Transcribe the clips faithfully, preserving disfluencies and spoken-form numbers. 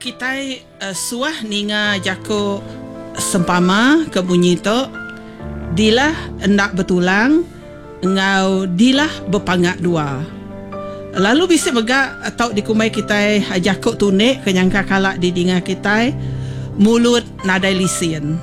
kita uh, suah ninga jako sempama ke bunyi tu dilah hendak bertulang ngau dilah berpangak dua. Lalu bisa begak atau dikumai kita jako tunik kenyangka kalak di dinga kita mulut nadai lisin.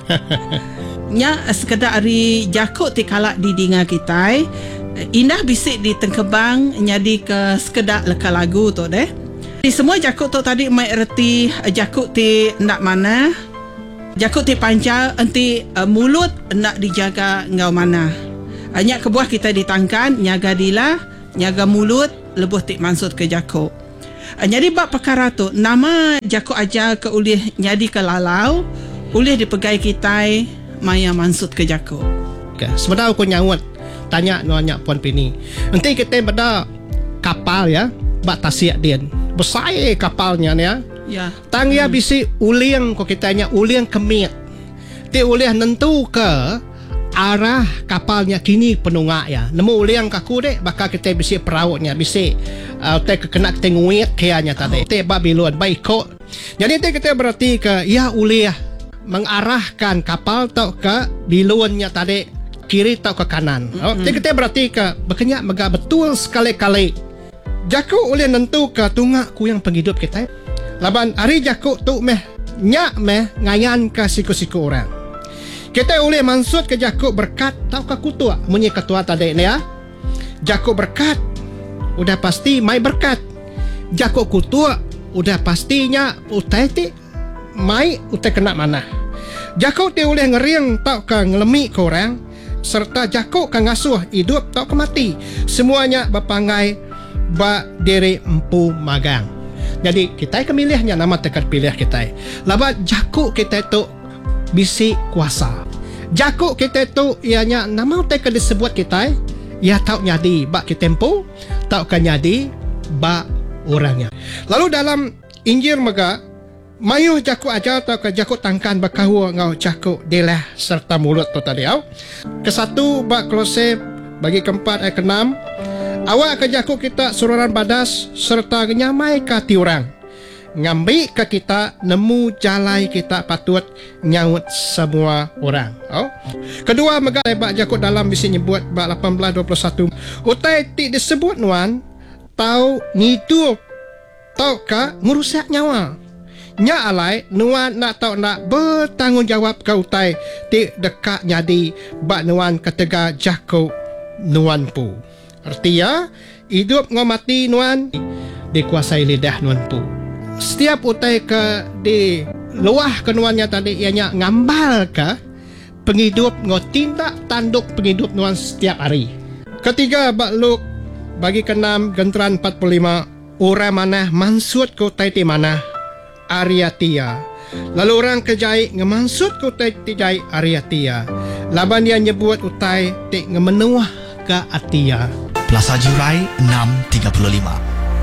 Nya sekedar ari jako ti kalak di dinga kita indah bisik di tengkebang nyadi ke sekedar leka lagu tu deh. Di semua jakut tu tadi mai erti jakut ti nak mana, jakut ti panca enti uh, mulut nak dijaga ngau mana. Hanya kebuah kita ditangkan nyaga dila, nyaga mulut lebuh ti mansut ke jakut. Uh, jadi bab perkara tu nama jakut aja ke ulih nyadi ke lalau, ulih dipegai kita maya mansut ke jakut. Okay. Sebenarnya aku nyawat tanya nanya Puan Pini. Nanti kita pada kapal ya, bak tasiak dia. Besar kapalnya ni ya. Ya. Tang ya bisi uliang ko kitanya uliang kemit. Ti uliang nentu ke arah kapalnya kini penungak ya. Nemu uliang kaku dek bakal kita bisi perautnya bisi uh, te kena kita nguit kianya tadi. Te babilon baik ko. Jadi te kita berarti ke ya uliah mengarahkan kapal tau ke bilonnya tadi kiri tau ke kanan. Mm-hmm. Oh, te kita berarti ke berkenyak mega betul sekali-kali. Jakuk oleh nentu ke tungak ku yang penghidup kita. Laban hari jakuk tu meh nyak meh ngayan ke siku-siku orang. Kita oleh mansut ke jakuk berkat tau ke kutua munyi ketua tadi ni ya. Jakuk berkat udah pasti mai berkat. Jakuk kutua udah pastinya utai ti mai utai kena mana. Jakuk ti oleh ngeriang tau ke ngelemi ke orang serta jakuk ke ngasuh hidup tau ke mati. Semuanya berpangai ba diri empu magang. Jadi kita kemilihnya nama tekad pilih kita. Laba jakuk kita itu bisi kuasa. Jakuk kita itu ianya nama tekad disebut kita ya tau nyadi ba kita empu tau kan nyadi ba orangnya. Lalu dalam Injil mega mayuh jakuk aja tau ke jakuk tangkan bakahu ngau jakuk delah serta mulut tu tadi au. Kesatu ba Kolose bagi keempat ayat keenam. Awak ke jakuk kita sururan badas serta nyamai ke tiurang. Ngambil ke kita nemu jalai kita patut nyaut semua orang. Oh. Kedua megak bak jakuk dalam bisi nyebut bak lapan belas dua puluh satu. Utai ti disebut nuan tau ngidup tau ka ngurusak nyawa. Nya alai nuan nak tau nak bertanggungjawab ke utai ti dekat nyadi bak nuan ketega jakuk nuan pu. Artinya hidup ngau mati nuan dikuasai lidah nuan pu. Setiap utai ke di luah ke nuannya tadi ianya ngambal ke penghidup ngau tindak tanduk penghidup nuan setiap hari. Ketiga bak Luk bagi keenam genteran empat puluh lima orang mana mansut ke utai ti mana Ariatia. Lalu orang kejai ngemansut ke utai ti jai Ariatia. Laban dia nyebut utai ti ngemenuah ke Atia. Pelasar Jurai enam tiga puluh lima.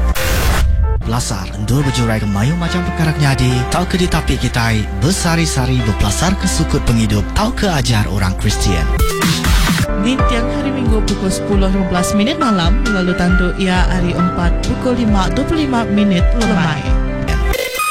Pelasar endur berjurai ke mayu macam perkara nyadi, tau ke di tapi kita bersari-sari berpelasar ke sukut penghidup, tau ke ajar orang Kristian. Di tiang hari Minggu pukul sepuluh lima belas minit malam, lalu tanduk ia hari empat pukul lima dua puluh lima minit lemai.